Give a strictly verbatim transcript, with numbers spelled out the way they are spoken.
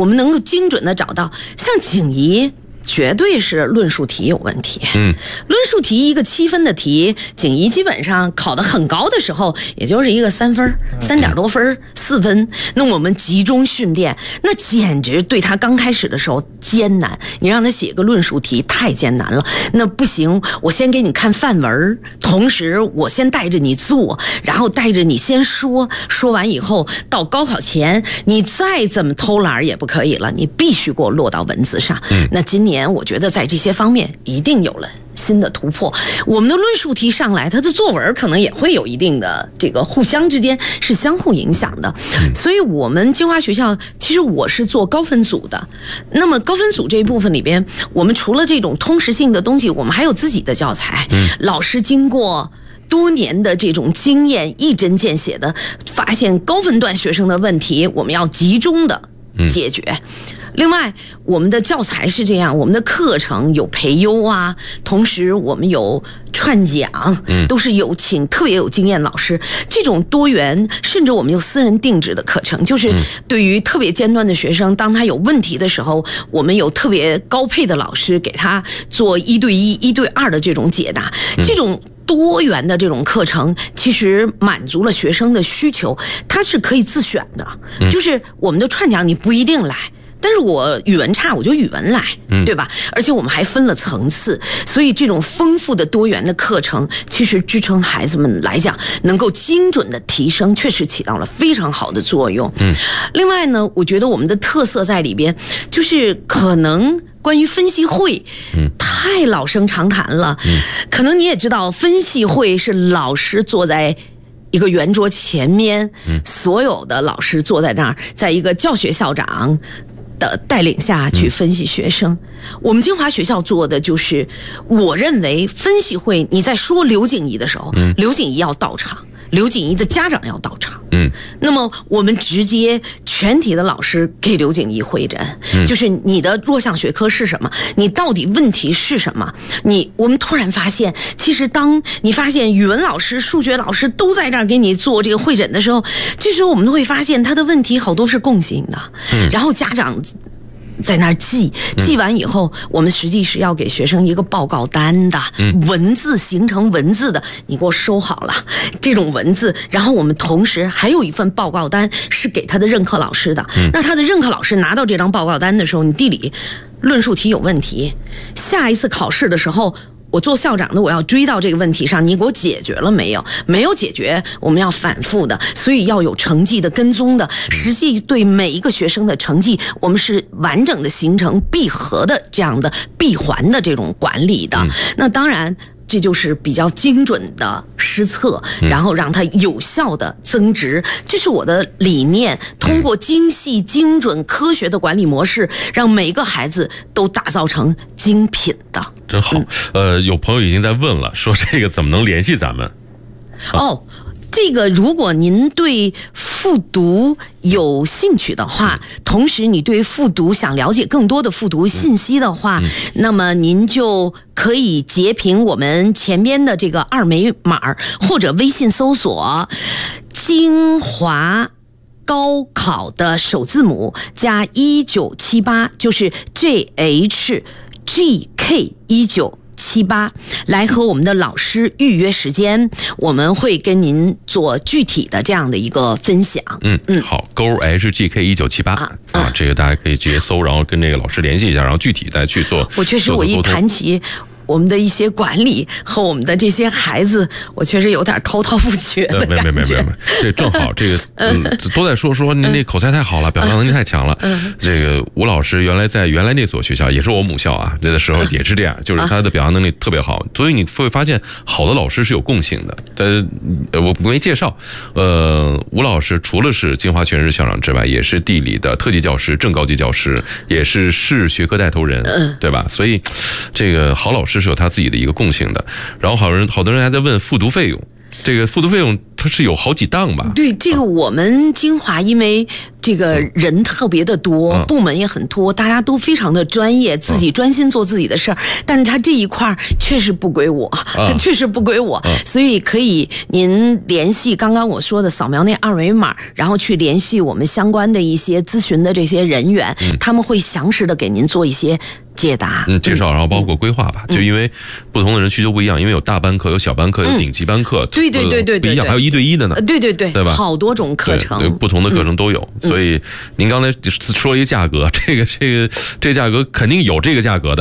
我们能够精准的找到，像景怡绝对是论述题有问题。嗯，论述题一个七分的题，景怡基本上考得很高的时候，也就是一个三分，三点多分，四分。那我们集中训练，那简直对他刚开始的时候艰难。你让他写个论述题太艰难了，那不行。我先给你看范文，同时我先带着你做，然后带着你先说，说完以后到高考前，你再怎么偷懒也不可以了，你必须给我落到文字上。嗯，那今年。我觉得在这些方面一定有了新的突破。我们的论述题上来，他的作文可能也会有一定的这个互相之间是相互影响的。所以我们清华学校其实我是做高分组的，那么高分组这一部分里边，我们除了这种通识性的东西，我们还有自己的教材，老师经过多年的这种经验，一针见血的发现高分段学生的问题，我们要集中的解决。另外，我们的教材是这样，我们的课程有培优啊，同时我们有串讲，都是有请特别有经验老师，这种多元，甚至我们有私人定制的课程，就是对于特别尖端的学生，当他有问题的时候，我们有特别高配的老师给他做一对一、一对二的这种解答，这种多元的这种课程其实满足了学生的需求，它是可以自选的，就是我们的串讲你不一定来，但是我语文差我就语文来，对吧？而且我们还分了层次，所以这种丰富的多元的课程其实支撑孩子们来讲能够精准的提升，确实起到了非常好的作用。嗯，另外呢，我觉得我们的特色在里边，就是可能关于分析会太老生常谈了，可能你也知道，分析会是老师坐在一个圆桌前面，所有的老师坐在那儿，在一个教学校长的带领下去分析学生。我们清华学校做的就是，我认为分析会，你在说刘景怡的时候，刘景怡要到场，刘景怡的家长要到场。嗯，那么我们直接全体的老师给刘景怡会诊，就是你的弱项学科是什么？你到底问题是什么？你我们突然发现，其实当你发现语文老师、数学老师都在这儿给你做这个会诊的时候，这时候我们都会发现他的问题好多是共性的，然后家长在那儿记，记完以后，我们实际是要给学生一个报告单的，文字形成文字的，你给我收好了这种文字，然后我们同时还有一份报告单是给他的任课老师的。那他的任课老师拿到这张报告单的时候，你地理论述题有问题，下一次考试的时候，我做校长的，我要追到这个问题上，你给我解决了没有？没有解决，我们要反复的，所以要有成绩的跟踪的。实际对每一个学生的成绩，我们是完整的形成闭合的这样的闭环的这种管理的。那当然，这就是比较精准的施策，然后让它有效的增值，这是我的理念。通过精细、精准、科学的管理模式，让每个孩子都打造成精品的。 真好。呃，有朋友已经在问了，说这个怎么能联系咱们？ 啊、哦。这个如果您对复读有兴趣的话，同时你对复读想了解更多的复读信息的话，那么您就可以截屏我们前边的这个二维码，或者微信搜索清华高考的首字母加一九七八，就是 J H G K 一九七八，来和我们的老师预约时间，我们会跟您做具体的这样的一个分享。 嗯嗯，好，勾 H G K 一九七八啊，啊，这个大家可以直接搜，然后跟这个老师联系一下，然后具体再去做。 我确实，我一谈起我们的一些管理和我们的这些孩子，我确实有点滔滔不绝的感觉。 没没没没没，这正好，这个嗯，都在说说您那口才太好了，表达能力太强了。嗯，这个吴老师原来在原来那所学校，也是我母校啊，那个时候也是这样，就是他的表达能力特别好，所以你会发现好的老师是有共性的。呃，我没介绍，呃，吴老师除了是清华全日校长之外，也是地理的特级教师、正高级教师，也是市学科带头人，对吧？所以这个好老师是有他自己的一个共性的。然后好人好多人还在问复读费用，这个复读费用它是有好几档吧？ 对，这个我们金华因为这个人特别的多， 嗯、 部门也很多，大家都非常的专业，自己专心做自己的事儿。嗯、但是他这一块确实不归我，嗯、确实不归我，嗯、所以可以您联系刚刚我说的扫描那二维码，然后去联系我们相关的一些咨询的这些人员，嗯、他们会详实的给您做一些解答， 嗯，介绍，然后包括规划吧， 嗯、 就因为不同的人需求不一样，因为有大班课，有小班课，有顶级班课， 嗯、对对对对对， 不一样，还有一对一的呢， 对对对， 对吧？ 好多种课程， 对对不同的课程都有， 嗯、 所以您刚才说了一个价格，这个这个这个价格肯定有这个价格的。